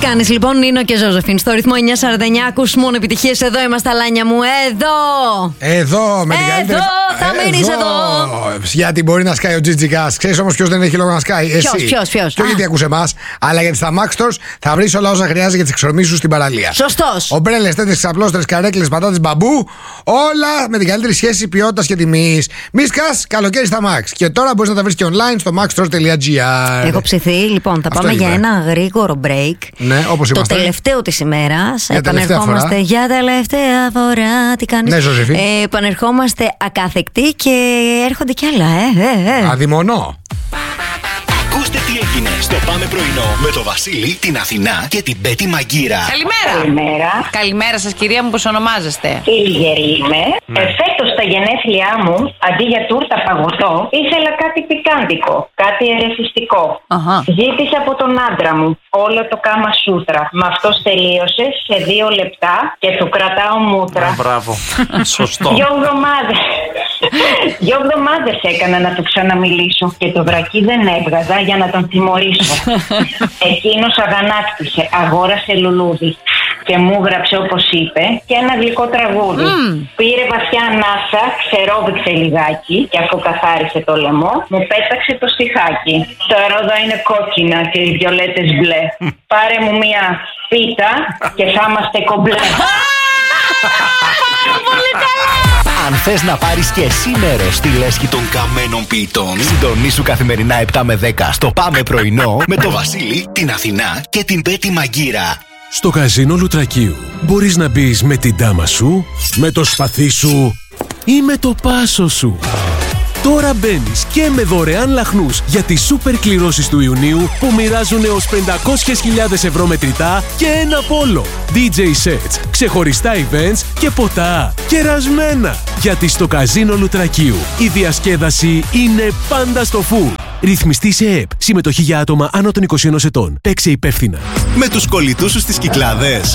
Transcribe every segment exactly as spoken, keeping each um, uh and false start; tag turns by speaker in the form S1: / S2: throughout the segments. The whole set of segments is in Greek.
S1: κάνεις λοιπόν, Νίνο και Ζώζεφιν, στο ρυθμό εννιά σαράντα εννιά. Ακούς μόνο επιτυχίες. Εδώ είμαστε, αλάνια μου. Εδώ.
S2: Εδώ, με την καλύτερη.
S1: Εδώ, θα μείνεις εδώ.
S2: Γιατί μπορεί να σκάει ο Τζιτζικάς. Ξέρεις όμως ποιος δεν έχει λόγο να σκάει? Εσύ.
S1: Ποιος, ποιος, ποιος?
S2: Και όχι γιατί ακούς εμάς, αλλά γιατί στα Max Stores θα βρεις όλα όσα χρειάζεται για τις εξορμήσεις σου στην παραλία.
S1: Σωστός.
S2: Ομπρέλες, τέτοιες ξαπλώστερες, καρέκλες, πατάτες μπαμπού. Όλα με την καλύτερη σχέση ποιότητας και τιμής. Μη σκάς, καλοκαίρι στα Max. Και τώρα μπορείς να τα βρεις και online στο maxstores τελεία gr.
S1: Έχω ψηθεί. Λοιπόν, θα
S2: Αυτό
S1: πάμε
S2: είπε.
S1: για ένα γρήγορο break.
S2: Ναι, όπως
S1: το
S2: είμαστε.
S1: τελευταίο της ημέρας.
S2: Για τελευταία
S1: Επανερχόμαστε
S2: φορά.
S1: για τελευταία φορά. Τι κάνεις?
S2: Ναι, Ζωζεφίν.
S1: Ε, επανερχόμαστε ακάθεκτοι και έρχονται κι άλλα, ε, ε, ε.
S2: Αδειμονώ.
S3: Ακούστε τι έγινε στο Πάμε Πρωινό με το Βασίλη, την Αθηνά και την Πέτη Μαγκύρα.
S4: Καλημέρα.
S5: Καλημέρα.
S4: Καλημέρα σας, κυρία μου, πώς ονομάζεστε?
S5: Η Λιγερή είμαι.
S2: Ναι.
S5: Ε, φέτος στα γενέθλιά μου, αντί για τούρτα παγωτό, ήθελα κάτι πικάντικο, κάτι ερεθιστικό.
S4: Αχα.
S5: Ζήτησα από τον άντρα μου όλο το κάμα σούτρα. Με αυτός τελείωσε σε δύο λεπτά και του κρατάω μούτρα.
S6: Μπράβο. Σωστό.
S5: Δυο εβδομάδες. Δυο εβδομάδες έκανα να του ξαναμιλήσω και το βρακί δεν έβγαζα για να τον τιμωρήσω. Εκείνος αγανάκτησε, αγόρασε λουλούδι και μου γράψε όπως είπε και ένα γλυκό τραγούδι. Mm. Πήρε βαθιά ανάσα, ξερόβηξε λιγάκι και αφού καθάρισε το λαιμό μου πέταξε το στιχάκι. Τα ρόδα είναι κόκκινα και οι βιολέτες μπλε. Πάρε μου μια πίτα και θα είμαστε κομπλέ.
S4: Πολύ καλά.
S3: Αν θες να πάρεις και εσύ μέρος στη λέσχη των καμένων ποιητών, συντονίσου καθημερινά επτά με δέκα στο Πάμε Πρωινό με το Βασίλη, την Αθηνά και την Πέτη Μαγκύρα.
S7: Στο καζίνο Λουτρακίου μπορείς να μπεις με την τάμα σου, με το σπαθί σου ή με το πάσο σου. Τώρα μπαίνεις και με δωρεάν λαχνούς για τις σούπερ κληρώσεις του Ιουνίου που μοιράζουν έως πεντακόσιες χιλιάδες ευρώ μετρητά και ένα πόλο. ντι τζέι sets, ξεχωριστά events και ποτά κερασμένα. Γιατί στο καζίνο Λουτρακίου η διασκέδαση είναι πάντα στο full. Ρυθμιστή σε ΕΠ. Συμμετοχή για άτομα άνω των είκοσι ενός ετών. Παίξε υπεύθυνα.
S3: Με τους κολλητούς σου στις Κυκλάδες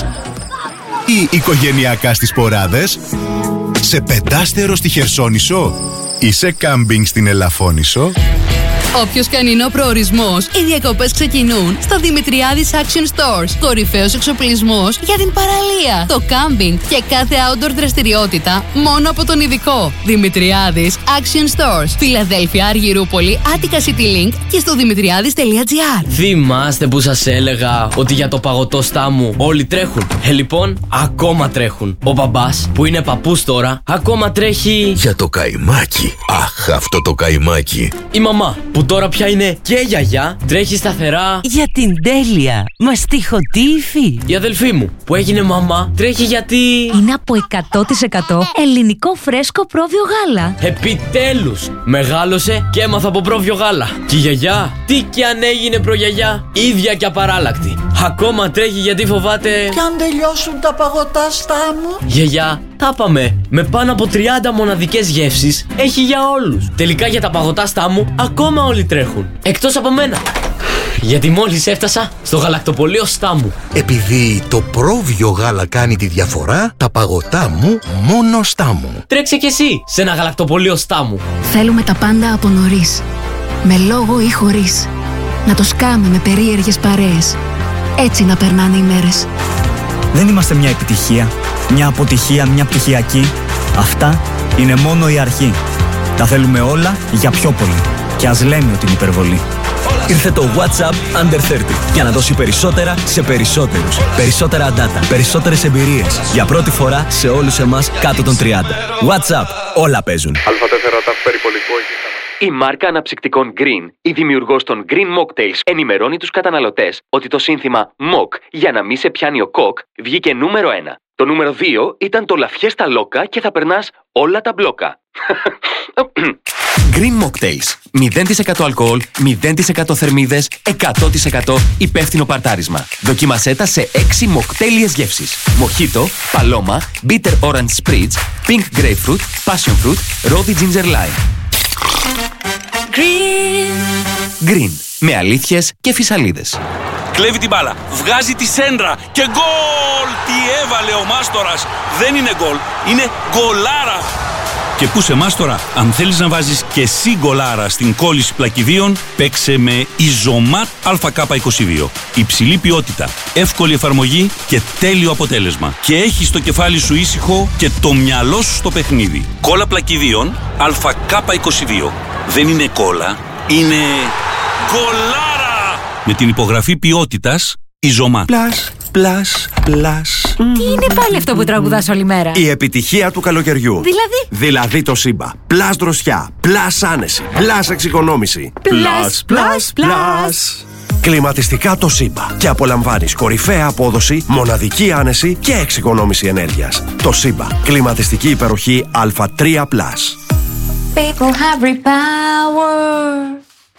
S3: ή οικογενειακά στις Ποράδες, σε πεντάστερο στη Χερσόνησο ή σε κάμπινγκ στην Ελαφώνησο.
S8: Όποιος και αν είναι ο προορισμός, οι διακοπές ξεκινούν στο Δημητριάδης Action Stores. Κορυφαίος εξοπλισμός για την παραλία, το κάμπινγκ και κάθε outdoor δραστηριότητα μόνο από τον ειδικό. Δημητριάδης Action Stores. Φιλαδέλφια, Αργυρούπολη, Attica City Link και στο δημητριάδης τελεία gr.
S9: Θυμάστε που σας έλεγα ότι για το παγωτό στάμου όλοι τρέχουν? Ε, λοιπόν, ακόμα τρέχουν. Ο μπαμπάς, που είναι παππούς τώρα, ακόμα τρέχει
S10: για το καϊμάκι. Αχ, αυτό το καϊμάκι.
S9: Η μαμά, που τώρα πια είναι και γιαγιά, τρέχει σταθερά
S11: για την τέλεια μαστιχοτύφη.
S9: Η αδελφή μου, που έγινε μαμά, τρέχει γιατί
S12: είναι από εκατό τοις εκατό ελληνικό φρέσκο πρόβιο γάλα.
S9: Επιτέλους, μεγάλωσε και έμαθα από πρόβιο γάλα. Και η γιαγιά, τι κι αν έγινε προγιαγιά, ίδια και απαράλλακτη. Ακόμα τρέχει γιατί φοβάται
S13: κι αν τελειώσουν τα παγωτά στάμου.
S9: Γιαγιά, τα πάμε. Με πάνω από τριάντα μοναδικές γεύσεις έχει για όλους. Τελικά για τα παγωτά στάμου ακόμα όλοι τρέχουν. Εκτός από μένα. Γιατί μόλις έφτασα στο γαλακτοπωλείο Στάμου.
S10: Επειδή το πρόβιο γάλα κάνει τη διαφορά, τα παγωτά μου μόνο Στάμου.
S9: Τρέξε κι εσύ σε ένα γαλακτοπωλείο Στάμου.
S12: Θέλουμε τα πάντα από νωρίς. Με λόγο ή χωρίς. Να το σκάμε με περίεργες παρέες. Έτσι να περνάνε οι μέρες.
S14: Δεν είμαστε μια επιτυχία, μια αποτυχία, μια πτυχιακή. Αυτά είναι μόνο η αρχή. Τα θέλουμε όλα για πιο πολύ. Και ας λέμε ότι είναι υπερβολή. Ήρθε το WhatsApp Under τριάντα για να δώσει περισσότερα σε περισσότερους. Περισσότερα data, περισσότερες εμπειρίες. Για πρώτη φορά σε όλους εμάς κάτω των τριάντα. WhatsApp, όλα παίζουν.
S15: Η μάρκα αναψυκτικών Green, η δημιουργός των Green Mocktails, ενημερώνει τους καταναλωτές ότι το σύνθημα Mock για να μη σε πιάνει ο κοκ βγήκε νούμερο ένα. Το νούμερο δύο ήταν το La Fiesta Loca και θα περνάς όλα τα μπλόκα.
S16: Green Mocktails. μηδέν τοις εκατό αλκοόλ, μηδέν τοις εκατό θερμίδες, εκατό τοις εκατό υπεύθυνο παρτάρισμα. Δοκίμασέ τα σε έξι μοκτέλιες γεύσεις. Μοχίτο, παλώμα, bitter orange spritz, pink grapefruit, passion fruit, rosy ginger lime.
S8: Green.
S16: Green. Με αλήθειες και φυσαλίδες.
S6: Κλέβει την μπάλα, βγάζει τη σέντρα και γκολ! Τι έβαλε ο Μάστορας! Δεν είναι γκολ, είναι γκολάρα! Και ακούσε εμάς τώρα, αν θέλεις να βάζεις και εσύ γκολάρα στην κόλληση πλακιδίων, παίξε με Ιζωμάτ Α Κ είκοσι δύο. Υψηλή ποιότητα, εύκολη εφαρμογή και τέλειο αποτέλεσμα. Και έχεις το κεφάλι σου ήσυχο και το μυαλό σου στο παιχνίδι. Κόλλα πλακιδίων Α Κ είκοσι δύο. Δεν είναι κόλλα, είναι γκολάρα! Με την υπογραφή ποιότητας Ιζωμάτ.
S17: Πλάς, πλάς, πλάς.
S1: Τι είναι πάλι αυτό που τραγουδάς όλη μέρα?
S17: Η επιτυχία του καλοκαιριού.
S1: Δηλαδή?
S17: Δηλαδή το Σύμπα. Πλάς δροσιά, πλάς άνεση, πλάς εξοικονόμηση.
S1: Πλάς, πλάς, πλάς.
S17: Κλιματιστικά το Σύμπα. Και απολαμβάνεις κορυφαία απόδοση, μοναδική άνεση και εξοικονόμηση ενέργειας. Το Σύμπα. Κλιματιστική υπεροχή Α τρία πλας.
S18: People have repower.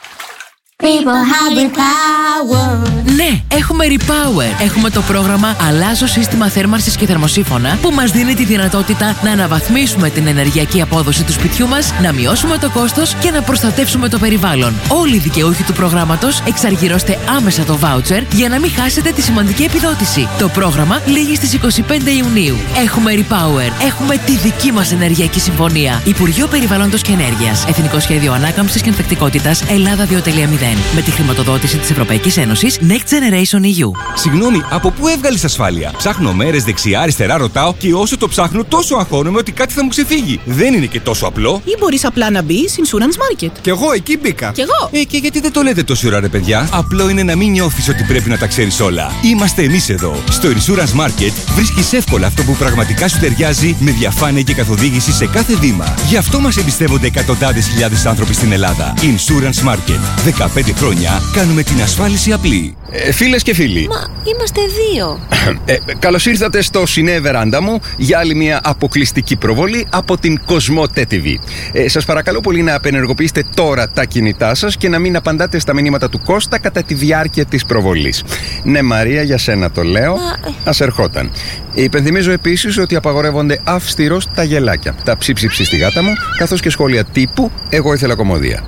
S18: People have repower.
S19: Ναι, έχουμε Repower. Έχουμε το πρόγραμμα Αλλάζω σύστημα θέρμανσης και θερμοσύφωνα που μας δίνει τη δυνατότητα να αναβαθμίσουμε την ενεργειακή απόδοση του σπιτιού μας, να μειώσουμε το κόστος και να προστατεύσουμε το περιβάλλον. Όλοι οι δικαιούχοι του προγράμματος εξαργυρώστε άμεσα το voucher για να μην χάσετε τη σημαντική επιδότηση. Το πρόγραμμα λήγει στις είκοσι πέντε Ιουνίου. Έχουμε Repower. Έχουμε τη δική μας ενεργειακή συμφωνία. Υπουργείο Περιβάλλοντος και Ενέργειας. Εθνικό Σχέδιο Ανάκαμψης και Ανθεκτικότητας Ελλάδα δύο κόμμα μηδέν. Με τη χρηματοδότηση της Ευρωπαϊκής Ένωσης Next Generation ι γιου.
S20: Συγγνώμη, από πού έβγαλες ασφάλεια? Ψάχνω μέρες δεξιά-αριστερά, ρωτάω και όσο το ψάχνω, τόσο αγχώνομαι ότι κάτι θα μου ξεφύγει. Δεν είναι και τόσο απλό.
S21: Ή μπορείς απλά να μπεις Insurance Market.
S20: Κι εγώ εκεί μπήκα.
S21: Κι εγώ.
S20: Ε, και γιατί δεν το λέτε τόση ώρα, ρε παιδιά? Απλό είναι να μην νιώθεις ότι πρέπει να τα ξέρεις όλα. Είμαστε εμείς εδώ. Στο Insurance Market βρίσκεις εύκολα αυτό που πραγματικά σου ταιριάζει με διαφάνεια και καθοδήγηση σε κάθε βήμα. Γι' αυτό μας εμπιστεύονται εκατοντάδες χιλιάδες άνθρωποι στην Ελλάδα. Insurance Market. δεκαπέντε χρόνια κάνουμε την ασφάλιση απλή.
S22: Ε, φίλες και φίλοι.
S1: Μα είμαστε δύο.
S22: Ε, καλώς ήρθατε στο Σινέ Βεράντα μου για άλλη μια αποκλειστική προβολή από την Κοσμοτέ τι βι. Ε, σας παρακαλώ πολύ να απενεργοποιήσετε τώρα τα κινητά σας και να μην απαντάτε στα μηνύματα του Κώστα κατά τη διάρκεια της προβολής. Ναι, Μαρία, για σένα το λέω. Μα... Ας ερχόταν. Υπενθυμίζω επίσης ότι απαγορεύονται αυστηρώς τα γελάκια, τα ψίψιψη στη γάτα μου, καθώς και σχόλια τύπου «Εγώ ήθελα κομμωδία».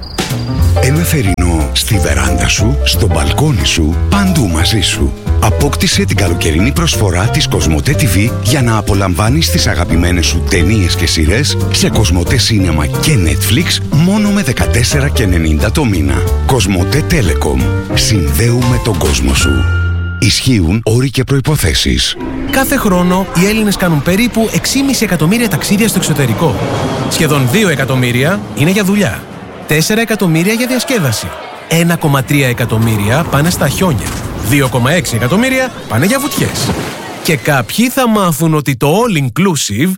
S23: Ένα θερινό στη βεράντα σου, στο μπαλκόνι σου, παντού μαζί σου. Απόκτησε την καλοκαιρινή προσφορά της Κοσμοτέ τι βι για να απολαμβάνεις τις αγαπημένες σου ταινίες και σειρές σε Κοσμοτέ Σίνεμα και Netflix μόνο με δεκατέσσερα ενενήντα το μήνα. Κοσμοτέ Telecom. Συνδέουμε τον κόσμο σου. Ισχύουν όροι και προϋποθέσεις.
S7: Κάθε χρόνο οι Έλληνες κάνουν περίπου έξι κόμμα πέντε εκατομμύρια ταξίδια στο εξωτερικό. Σχεδόν δύο εκατομμύρια είναι για δουλειά. τέσσερα εκατομμύρια για διασκέδαση. ένα κόμμα τρία εκατομμύρια πάνε στα χιόνια. δύο κόμμα έξι εκατομμύρια πάνε για βουτιές. Και κάποιοι θα μάθουν ότι το all inclusive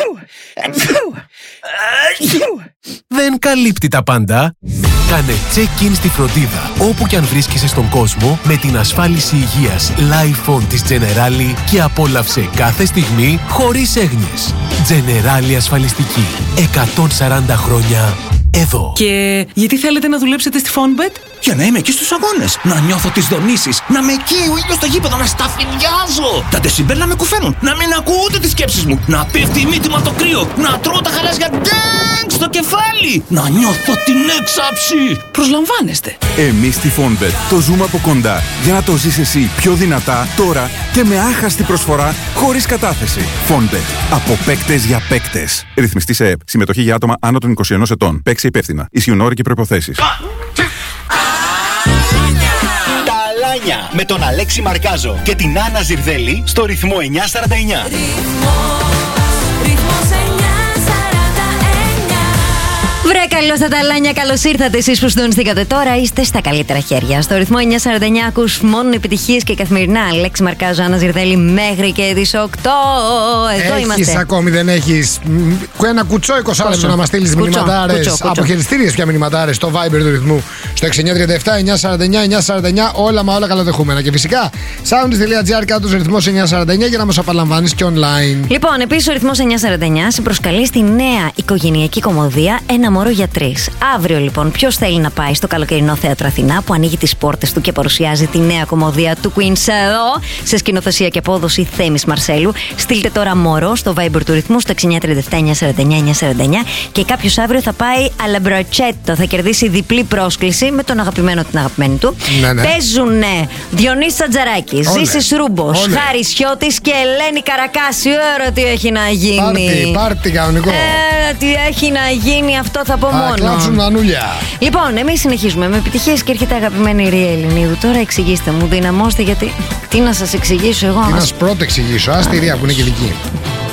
S7: δεν καλύπτει τα πάντα. Κάνε check-in στη φροντίδα όπου και αν βρίσκεσαι στον κόσμο με την ασφάλιση υγείας LifeOn της Generali και απόλαυσε κάθε στιγμή χωρίς έγνοιες. Generali ασφαλιστική. εκατόν σαράντα χρόνια εδώ.
S21: Και γιατί θέλετε να δουλέψετε στη Fonbet?
S24: Για να είμαι εκεί στους αγώνες, να νιώθω τις δονήσεις, να με εκεί ο ήλιος στο γήπεδο, να σταφυδιάζω. Τα ντεσιμπέλ να με κουφαίνουν, να μην ακούω ούτε τις σκέψεις μου, να πέφτει η μύτη μου από το κρύο, να τρώω τα χαράζια ντέγκ στο κεφάλι, να νιώθω την έξαψη.
S21: Προσλαμβάνεστε.
S25: Εμείς στη Fonbet το ζούμε από κοντά για να το ζεις εσύ πιο δυνατά τώρα και με άχαστη προσφορά χωρίς κατάθεση. Fonbet. Από παίκτες για παίκτες. Ρυθμιστή σε ΕΠ. Συμμετοχή για άτομα άνω των είκοσι ενός ετών. Παίξε υπεύθυνα. Ισχύουν όροι και προϋποθέσεις.
S26: Αλάνια με τον Αλέξη Μαρκάζο και την Άννα Ζιρδέλη στο ρυθμό εννιακόσια σαράντα εννιά.
S1: Βρε, καλώς τα ταλάνια, καλώς ήρθατε εσείς που συντονιστήκατε τώρα. Είστε στα καλύτερα χέρια. Στο ρυθμό εννιακόσια σαράντα εννιά ακούς μόνο επιτυχίες και καθημερινά. Αλέξη Μαρκάζο, Άννα Ζιρδέλη μέχρι και τις οκτώ. Εδώ
S2: έχεις
S1: είμαστε.
S2: Έχεις ακόμη, δεν έχεις ένα κουτσό είκοσι λεπτό να μας στείλεις μηνυματάρες, αποχαιριστήριες πια μηνυματάρες στο Viber του ρυθμού στο έξι εννιά τρία επτά εννιακόσια σαράντα εννιά εννιακόσια σαράντα εννιά. Όλα μα όλα καλοδεχούμενα. Και φυσικά soundis.gr κάτω ρυθμός εννιακόσια σαράντα εννιά για να μας απολαμβάνεις και online.
S1: Λοιπόν, επίσης ο ρυθμός εννιακόσια σαράντα εννιά σε προσκαλεί στη νέα οικογενειακή κομμωδία Ένα μωρό για τρεις. Αύριο λοιπόν, ποιος θέλει να πάει στο καλοκαιρινό θέατρο Αθηνά που ανοίγει τις πόρτες του και παρουσιάζει τη νέα κομμωδία του Queen Seo σε σκηνοθεσία και απόδοση Θέμης Μαρσέλου. Στείλτε τώρα μωρό στο Viber του ρυθμού στο έξι εννιά τρία επτά εννιακόσια σαράντα εννιά εννιακόσια σαράντα εννιά και κάποιος αύριο θα πάει αλαμπροτσέτο. Θα κερδίσει διπλή πρόσκληση με τον αγαπημένο την αγαπημένη του.
S2: Ναι, ναι.
S1: Παίζουνε Διονύσης Ατζαράκης, Ζήσης Ρούμπος, Χάρης Χιώτης και Ελένη Καρακάση. Ωραία, τι έχει να γίνει.
S2: Πάρτι, πάρτι κανονικό.
S1: Ε, τι έχει να γίνει, αυτό θα πω
S2: Α,
S1: μόνο.
S2: κλάψουν μανούλια.
S1: Λοιπόν, εμείς συνεχίζουμε με επιτυχίες και έρχεται αγαπημένη Ρία Ελληνίδου. Τώρα εξηγήστε μου, δυναμώστε, γιατί τι να σας εξηγήσω εγώ.
S2: Τι να σας πρώτο εξηγήσω, ας τη Ρία που είναι και δική.